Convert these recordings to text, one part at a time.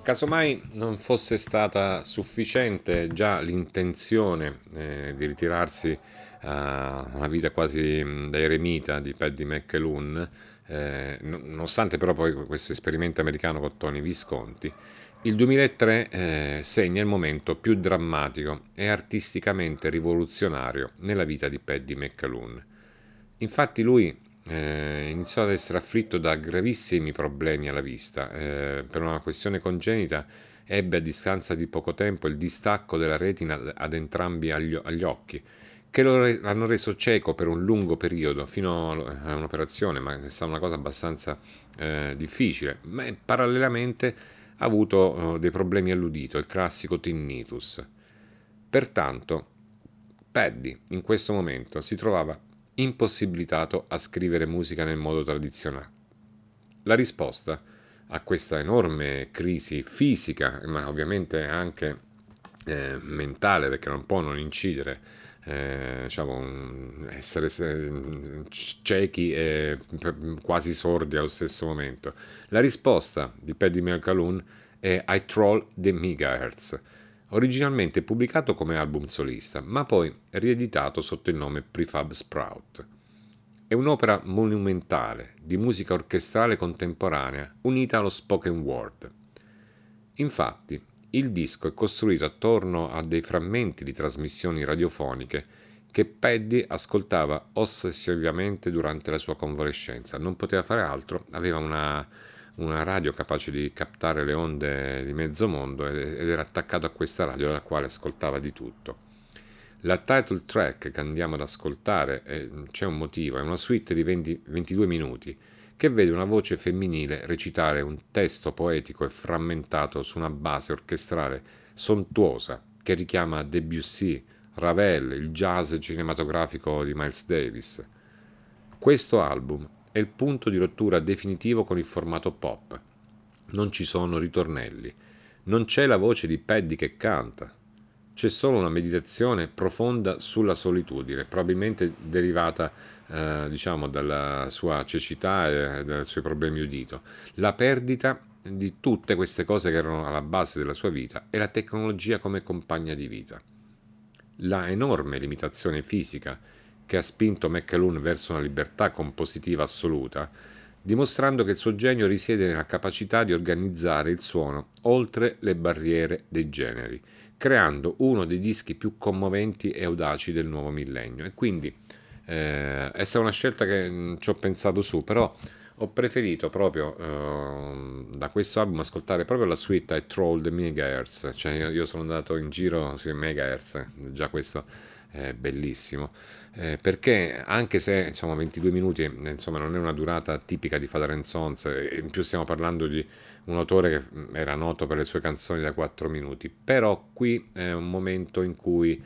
Casomai non fosse stata sufficiente già l'intenzione di ritirarsi a una vita quasi da eremita di Paddy McAloon, nonostante però poi questo esperimento americano con Tony Visconti, il 2003 segna il momento più drammatico e artisticamente rivoluzionario nella vita di Paddy McAloon. Infatti lui iniziò ad essere afflitto da gravissimi problemi alla vista. Per una questione congenita ebbe a distanza di poco tempo il distacco della retina ad entrambi agli occhi, che l'hanno reso cieco per un lungo periodo, fino a un'operazione, ma è stata una cosa abbastanza difficile. Ma parallelamente ha avuto dei problemi all'udito, il classico tinnitus. Pertanto, Paddy in questo momento si trovava impossibilitato a scrivere musica nel modo tradizionale. La risposta a questa enorme crisi fisica, ma ovviamente anche mentale, perché non può non incidere, essere ciechi e quasi sordi allo stesso momento. La risposta di Paddy McAloon è I Troll the Megahertz, originalmente pubblicato come album solista, ma poi rieditato sotto il nome Prefab Sprout. È un'opera monumentale di musica orchestrale contemporanea unita allo spoken word. Infatti, il disco è costruito attorno a dei frammenti di trasmissioni radiofoniche che Paddy ascoltava ossessivamente durante la sua convalescenza. Non poteva fare altro, aveva una radio capace di captare le onde di mezzo mondo ed era attaccato a questa radio dalla quale ascoltava di tutto. La title track che andiamo ad ascoltare, c'è un motivo, è una suite di 22 minuti che vede una voce femminile recitare un testo poetico e frammentato su una base orchestrale sontuosa che richiama Debussy, Ravel, il jazz cinematografico di Miles Davis. Questo album è il punto di rottura definitivo con il formato pop. Non ci sono ritornelli, non c'è la voce di Paddy che canta, c'è solo una meditazione profonda sulla solitudine, probabilmente derivata dalla sua cecità e dai suoi problemi udito, la perdita di tutte queste cose che erano alla base della sua vita e la tecnologia come compagna di vita. La enorme limitazione fisica che ha spinto McAloon verso una libertà compositiva assoluta, dimostrando che il suo genio risiede nella capacità di organizzare il suono oltre le barriere dei generi, creando uno dei dischi più commoventi e audaci del nuovo millennio. E quindi è stata una scelta che ci ho pensato su, però ho preferito proprio da questo album ascoltare proprio la suite I Troll the Megahertz, cioè io sono andato in giro sui Megahertz, già questo è bellissimo, perché anche se insomma 22 minuti insomma non è una durata tipica di Father and Sons, e in più stiamo parlando di un autore che era noto per le sue canzoni da 4 minuti, però qui è un momento in cui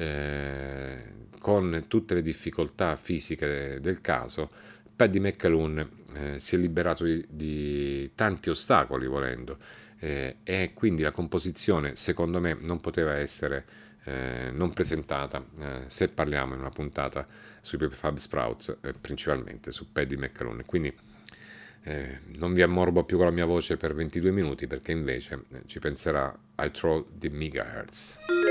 con tutte le difficoltà fisiche del caso, Paddy McAloon si è liberato di tanti ostacoli volendo, e quindi la composizione secondo me non poteva essere non presentata se parliamo in una puntata sui Fab Sprouts, principalmente su Paddy McAloon. Quindi non vi ammorbo più con la mia voce per 22 minuti, perché invece ci penserà I Troll the Megahertz.